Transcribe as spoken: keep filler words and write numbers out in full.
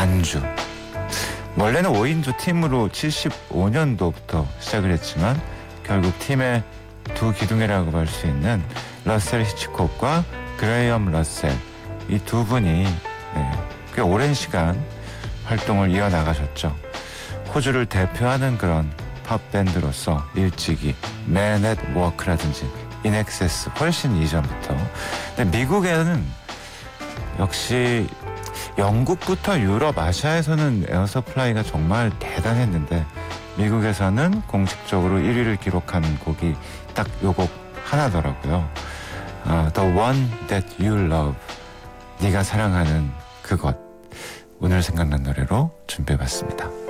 반주. 원래는 오 인조 팀으로 칠십오 년도부터 시작을 했지만 결국 팀의 두 기둥이라고 할 수 있는 러셀 히치콕과 그레이엄 러셀, 이 두 분이 네, 꽤 오랜 시간 활동을 이어나가셨죠. 호주를 대표하는 그런 팝밴드로서 일찍이 맨 앳 워크라든지 인엑세스 훨씬 이전부터. 근데 미국에는 역시 영국부터 유럽, 아시아에서는 에어서플라이가 정말 대단했는데 미국에서는 공식적으로 일 위를 기록한 곡이 딱 요 곡 하나더라고요. uh, The One That You Love, 네가 사랑하는 그것. 오늘 생각난 노래로 준비해봤습니다.